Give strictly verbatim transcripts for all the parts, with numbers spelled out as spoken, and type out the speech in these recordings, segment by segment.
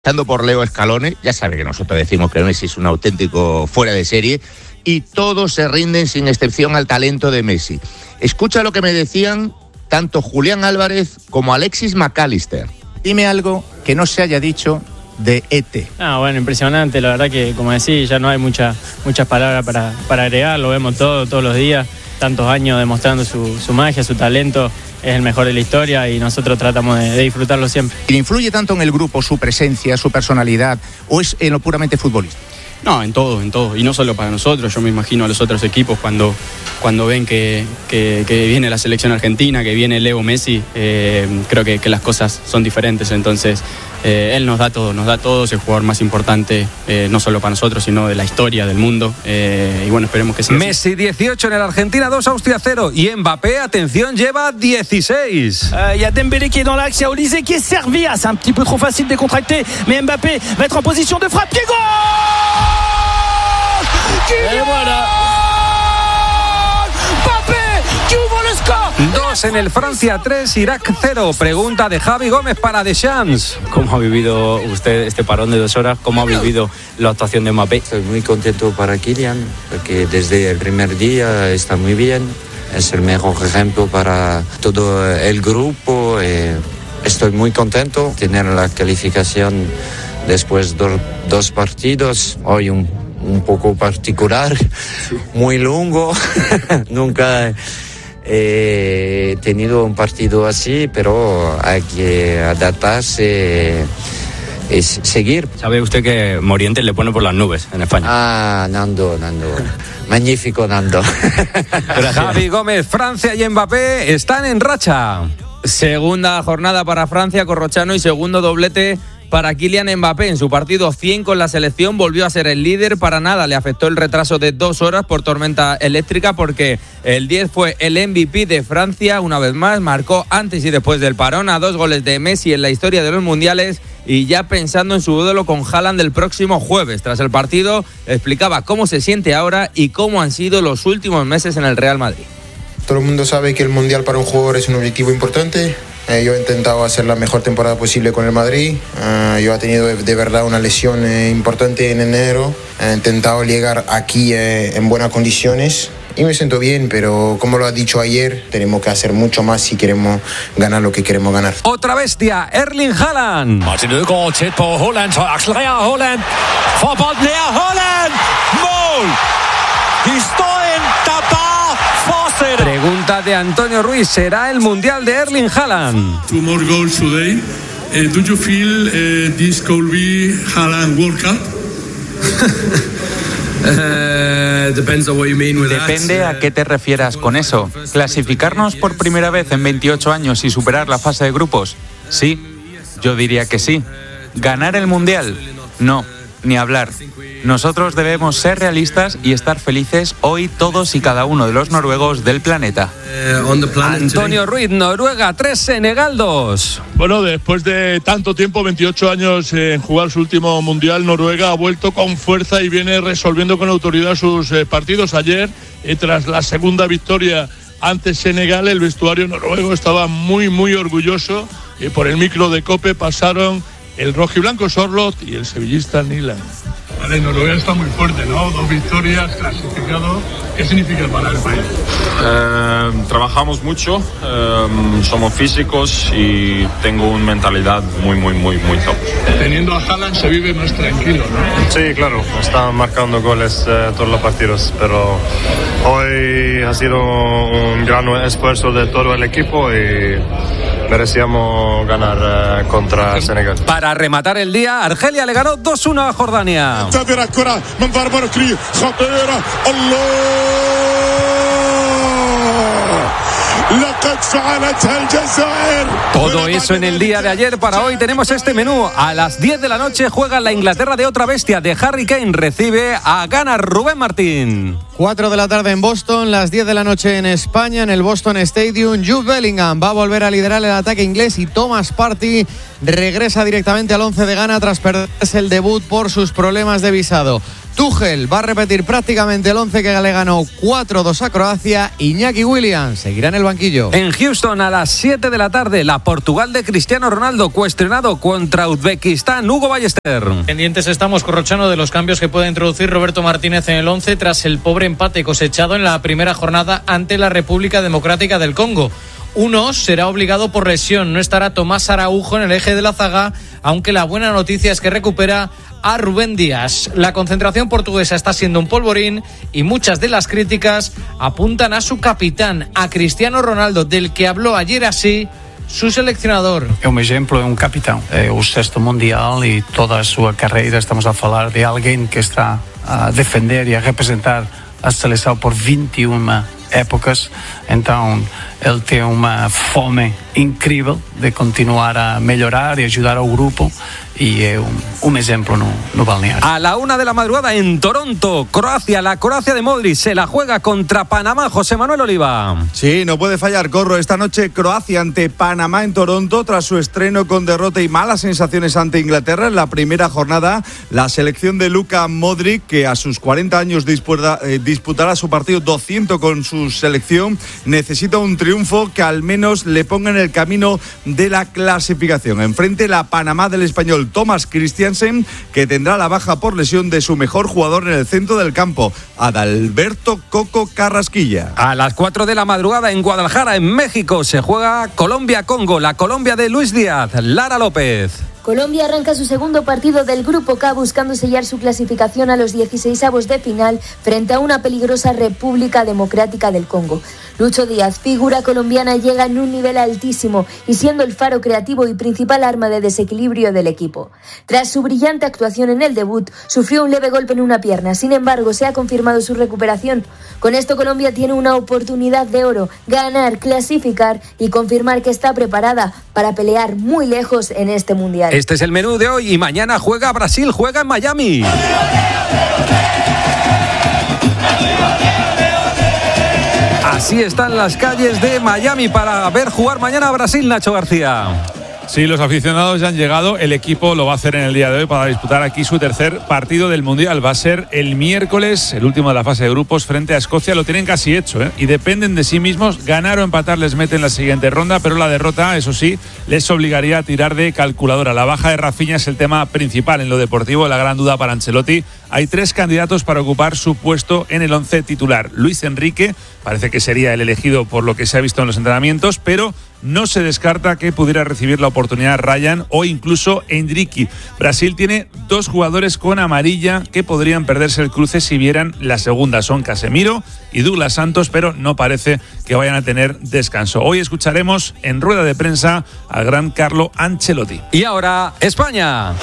Empezando por Leo Scaloni, ya sabe que nosotros decimos que Messi es un auténtico fuera de serie y todos se rinden sin excepción al talento de Messi. Escucha lo que me decían tanto Julián Álvarez como Alexis McAllister. Dime algo que no se haya dicho de E T. Ah, bueno, impresionante, la verdad que como decís, ya no hay mucha, muchas palabras para, para agregar, lo vemos todo, todos los días, tantos años demostrando su, su magia, su talento. Es el mejor de la historia y nosotros tratamos de, de disfrutarlo siempre. ¿Influye tanto en el grupo su presencia, su personalidad o es en lo puramente futbolístico? No, en todo, en todo. Y no solo para nosotros, yo me imagino a los otros equipos cuando, cuando ven que, que, que viene la selección argentina, que viene Leo Messi, eh, creo que, que las cosas son diferentes. Entonces, eh, él nos da todo, nos da todo, es el jugador más importante, eh, no solo para nosotros, sino de la historia del mundo. Eh, y bueno, esperemos que siga así. Messi dieciocho en el Argentina dos, Austria cero. Y Mbappé, atención, lleva dieciséis. Il euh, y a Dembélé qui est dans l'axe, il y a Olysée qui est servi. Ah, c'est un petit peu trop facile de décontracter, mais Mbappé va être en position de frappe. Pied gol! Et voilà. Mbappé qui ouvre le score. Dos en el Francia tres, Irak cero. Pregunta de Javi Gómez para Deschamps. ¿Cómo ha vivido usted este parón de dos horas? ¿Cómo ha vivido la actuación de Mbappé? Estoy muy contento para Kylian, porque desde el primer día está muy bien. Es el mejor ejemplo para todo el grupo. Eh, estoy muy contento de tener la calificación después de do, dos partidos. Hoy un, un poco particular, muy largo. Nunca he tenido un partido así, pero hay que adaptarse. Es seguir. ¿Sabe usted que Morientes le pone por las nubes en España? Ah, Nando, Nando. Magnífico, Nando. Javi Gómez, Francia y Mbappé están en racha. Segunda jornada para Francia, Corrochano, y segundo doblete para Kylian Mbappé. En su partido cien con la selección volvió a ser el líder. Para nada le afectó el retraso de dos horas por tormenta eléctrica, porque el diez fue el M V P de Francia. Una vez más marcó antes y después del parón, a dos goles de Messi en la historia de los mundiales, y ya pensando en su duelo con Haaland el próximo jueves. Tras el partido explicaba cómo se siente ahora y cómo han sido los últimos meses en el Real Madrid. Todo el mundo sabe que el Mundial para un jugador es un objetivo importante. Eh, yo he intentado hacer la mejor temporada posible con el Madrid. Uh, yo he tenido de, de verdad una lesión eh, importante en enero. He intentado llegar aquí eh, en buenas condiciones y me siento bien, pero como lo ha dicho ayer, tenemos que hacer mucho más si queremos ganar lo que queremos ganar. Otra bestia, Erling Haaland. Martin Ødegaard tæt på Haaland, så accelererer Haaland. Får bolden her, Haaland! Mål! Historien, der bare fortsætter. Pregunta de Antonio Ruiz, ¿será el Mundial de Erling Haaland? Two more goals today. Uh, do you feel uh, this could be Haaland World Cup? Uh, depends on what you mean with Depende that. a qué te refieras con eso. ¿Clasificarnos por primera vez en veintiocho años y superar la fase de grupos? Sí, yo diría que sí. ¿Ganar el Mundial? No, ni hablar. Nosotros debemos ser realistas y estar felices hoy todos y cada uno de los noruegos del planeta. Antonio Ruiz, Noruega tres, Senegal dos. Bueno, después de tanto tiempo, veintiocho años en jugar su último Mundial, Noruega ha vuelto con fuerza y viene resolviendo con autoridad sus eh, partidos. Ayer, eh, tras la segunda victoria ante Senegal, el vestuario noruego estaba muy, muy orgulloso. Y por el micro de COPE pasaron el rojiblanco Sorloth y el sevillista Nyland. Vale, Noruega está muy fuerte, ¿no? Dos victorias, clasificado. ¿Qué significa para el país? Eh, trabajamos mucho, eh, somos físicos y tengo una mentalidad muy, muy, muy, muy top. Teniendo a Haaland se vive más tranquilo, ¿no? Sí, claro, están marcando goles eh, todos los partidos, pero hoy ha sido un gran esfuerzo de todo el equipo y merecíamos ganar eh, contra Senegal. Para rematar el día, Argelia le ganó dos uno a Jordania. Todo eso en el día de ayer. Para hoy tenemos este menú. A las diez de la noche juega la Inglaterra de otra bestia, de Harry Kane. Recibe a Ghana, Rubén Martín. cuatro de la tarde en Boston, las diez de la noche en España, en el Boston Stadium. Jude Bellingham va a volver a liderar el ataque inglés y Thomas Partey regresa directamente al once de Ghana tras perderse el debut por sus problemas de visado. Tuchel va a repetir prácticamente el once que le ganó cuatro dos a Croacia. Iñaki Williams seguirá en el banquillo. En Houston a las siete de la tarde, la Portugal de Cristiano Ronaldo cuestionado contra Uzbekistán. Hugo Ballester. Pendientes estamos, Corrochano, de los cambios que puede introducir Roberto Martínez en el once tras el pobre empate cosechado en la primera jornada ante la República Democrática del Congo. Uno será obligado por lesión, no estará Tomás Araujo en el eje de la zaga, aunque la buena noticia es que recupera a Rubén Díaz. La concentración portuguesa está siendo un polvorín y muchas de las críticas apuntan a su capitán, a Cristiano Ronaldo, del que habló ayer así su seleccionador. É um exemplo, é um capitão. É o sexto mundial e toda a sua carreira estamos a falar de alguém que está a defender e a representar a seleção por vinte e uma épocas, então ele tem uma fome incrível de continuar a melhorar e ajudar ao grupo y es un, un ejemplo no, no balneario. A la una de la madrugada en Toronto, Croacia, la Croacia de Modric se la juega contra Panamá. José Manuel Oliva. Sí, no puede fallar, Corro. Esta noche Croacia ante Panamá en Toronto tras su estreno con derrota y malas sensaciones ante Inglaterra en la primera jornada. La selección de Luka Modric, que a sus cuarenta años disputa, eh, disputará su partido doscientos con su selección, necesita un triunfo que al menos le ponga en el camino de la clasificación. Enfrente la Panamá del español Thomas Christiansen, que tendrá la baja por lesión de su mejor jugador en el centro del campo, Adalberto Coco Carrasquilla. A las cuatro de la madrugada en Guadalajara, en México, se juega Colombia-Congo, la Colombia de Luis Díaz. Lara López. Colombia arranca su segundo partido del Grupo K buscando sellar su clasificación a los dieciseisavos de final frente a una peligrosa República Democrática del Congo. Lucho Díaz, figura colombiana, llega en un nivel altísimo y siendo el faro creativo y principal arma de desequilibrio del equipo. Tras su brillante actuación en el debut, sufrió un leve golpe en una pierna, sin embargo se ha confirmado su recuperación. Con esto Colombia tiene una oportunidad de oro, ganar, clasificar y confirmar que está preparada para pelear muy lejos en este mundial. Este es el menú de hoy y mañana juega Brasil, juega en Miami. Así están las calles de Miami para ver jugar mañana a Brasil, Nacho García. Sí, los aficionados ya han llegado. El equipo lo va a hacer en el día de hoy para disputar aquí su tercer partido del Mundial. Va a ser el miércoles, el último de la fase de grupos, frente a Escocia. Lo tienen casi hecho, ¿eh? Y dependen de sí mismos. Ganar o empatar les mete en la siguiente ronda, pero la derrota, eso sí, les obligaría a tirar de calculadora. La baja de Rafinha es el tema principal en lo deportivo, la gran duda para Ancelotti. Hay tres candidatos para ocupar su puesto en el once titular. Luis Enrique, parece que sería el elegido por lo que se ha visto en los entrenamientos, pero no se descarta que pudiera recibir la oportunidad Ryan o incluso Endricky. Brasil tiene dos jugadores con amarilla que podrían perderse el cruce si vieran la segunda. Son Casemiro y Douglas Santos, pero no parece que vayan a tener descanso. Hoy escucharemos en rueda de prensa al gran Carlo Ancelotti. Y ahora, España.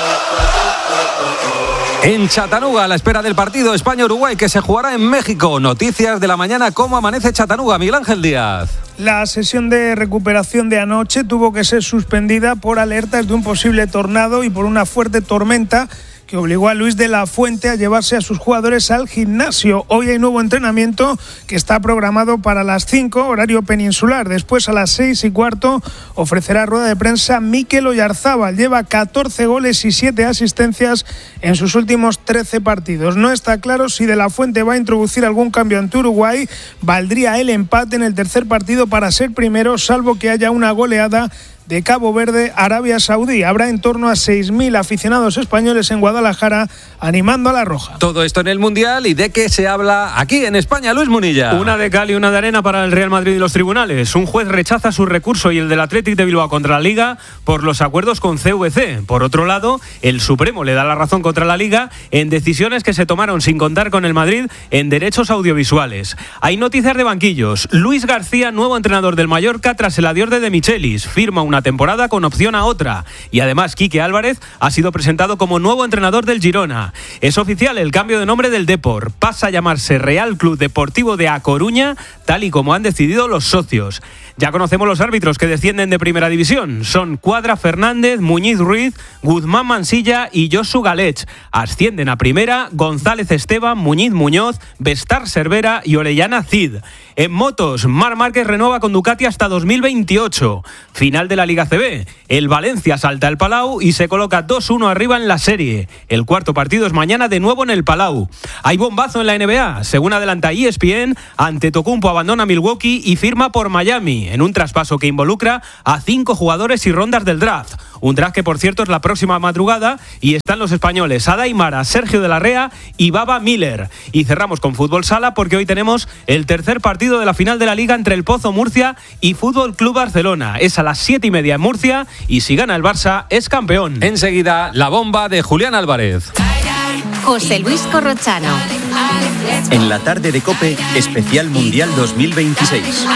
En Chattanooga, a la espera del partido España-Uruguay que se jugará en México. Noticias de la mañana, ¿cómo amanece Chattanooga? Miguel Ángel Díaz. La sesión de recuperación de anoche tuvo que ser suspendida por alertas de un posible tornado y por una fuerte tormenta que obligó a Luis de la Fuente a llevarse a sus jugadores al gimnasio. Hoy hay nuevo entrenamiento que está programado para las cinco, horario peninsular. Después, a las seis y cuarto, ofrecerá rueda de prensa Mikel Oyarzábal. Lleva catorce goles y siete asistencias en sus últimos trece partidos. No está claro si de la Fuente va a introducir algún cambio ante Uruguay. Valdría el empate en el tercer partido para ser primero, salvo que haya una goleada de Cabo Verde, Arabia Saudí. Habrá en torno a seis mil aficionados españoles en Guadalajara animando a la Roja. Todo esto en el Mundial. ¿Y de qué se habla aquí en España, Luis Munilla? Una de cal y una de arena para el Real Madrid y los tribunales. Un juez rechaza su recurso y el del Athletic de Bilbao contra la Liga por los acuerdos con C V C. Por otro lado, el Supremo le da la razón contra la Liga en decisiones que se tomaron sin contar con el Madrid en derechos audiovisuales. Hay noticias de banquillos. Luis García, nuevo entrenador del Mallorca tras el adiós de De Michelis. Firma una temporada con opción a otra. Y además, Quique Álvarez ha sido presentado como nuevo entrenador del Girona. Es oficial el cambio de nombre del Depor. Pasa a llamarse Real Club Deportivo de A Coruña, tal y como han decidido los socios. Ya conocemos los árbitros que descienden de Primera División. Son Cuadra Fernández, Muñiz Ruiz, Guzmán Mansilla y Josu Galech. Ascienden a Primera González Esteban, Muñiz Muñoz, Bestar Cervera y Orellana Cid. En motos, Marc Márquez renueva con Ducati hasta dos mil veintiocho. Final de la Liga C B. El Valencia salta al Palau y se coloca dos uno arriba en la serie. El cuarto partido es mañana de nuevo en el Palau. Hay bombazo en la N B A. Según adelanta E S P N, Antetokounmpo abandona Milwaukee y firma por Miami en un traspaso que involucra a cinco jugadores y rondas del draft. Un draft que, por cierto, es la próxima madrugada y están los españoles Ada Aimara, Sergio de la Rea y Baba Miller. Y cerramos con fútbol sala porque hoy tenemos el tercer partido de la final de la Liga entre el Pozo Murcia y Fútbol Club Barcelona. Es a las siete y media en Murcia y si gana el Barça es campeón. Enseguida, la bomba de Julián Álvarez. José Luis Corrochano. En la tarde de COPE, especial Mundial dos mil veintiséis.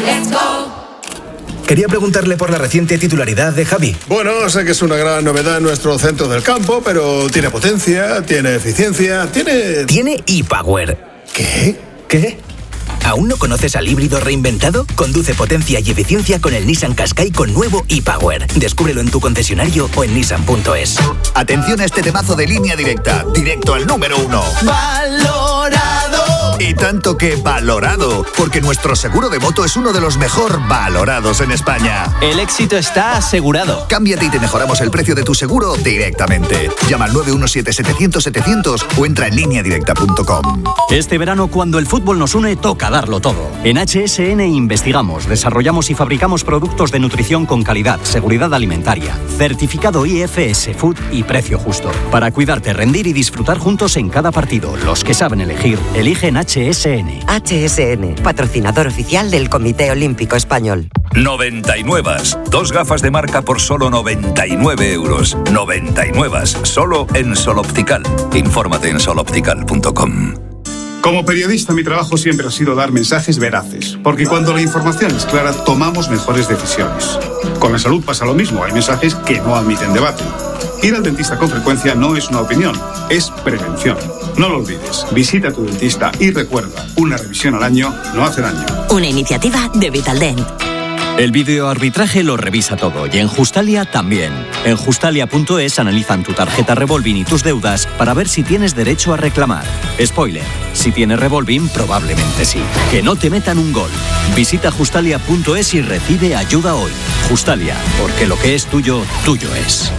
Quería preguntarle por la reciente titularidad de Javi. Bueno, sé que es una gran novedad en nuestro centro del campo, pero tiene potencia, tiene eficiencia, tiene... Tiene ePower. ¿Qué? ¿Qué? ¿Aún no conoces al híbrido reinventado? Conduce potencia y eficiencia con el Nissan Qashqai con nuevo ePower. Descúbrelo en tu concesionario o en nissan punto es. Atención a este temazo de Línea Directa, directo al número uno. ¡Valorado! Y tanto que valorado, porque nuestro seguro de moto es uno de los mejor valorados en España. El éxito está asegurado. Cámbiate y te mejoramos el precio de tu seguro directamente. Llama al nueve uno siete setecientos setecientos o entra en línea directa punto com. Este verano, cuando el fútbol nos une, toca darlo todo. En H S N investigamos, desarrollamos y fabricamos productos de nutrición con calidad, seguridad alimentaria, certificado I F S Food y precio justo. Para cuidarte, rendir y disfrutar juntos en cada partido. Los que saben elegir, eligen H S N. H S N, patrocinador oficial del Comité Olímpico Español. noventa y nueve. Dos gafas de marca por solo noventa y nueve euros. noventa y nueve. Solo en Sol Optical. Infórmate en sol optical punto com. Como periodista, mi trabajo siempre ha sido dar mensajes veraces, porque cuando la información es clara, tomamos mejores decisiones. Con la salud pasa lo mismo, hay mensajes que no admiten debate. Ir al dentista con frecuencia no es una opinión, es prevención. No lo olvides, visita a tu dentista y recuerda, una revisión al año no hace daño. Una iniciativa de Vitaldent. El videoarbitraje lo revisa todo y en Justalia también. En justalia punto es analizan tu tarjeta Revolving y tus deudas para ver si tienes derecho a reclamar. Spoiler, si tienes Revolving probablemente sí. Que no te metan un gol. Visita justalia punto es y recibe ayuda hoy. Justalia, porque lo que es tuyo, tuyo es.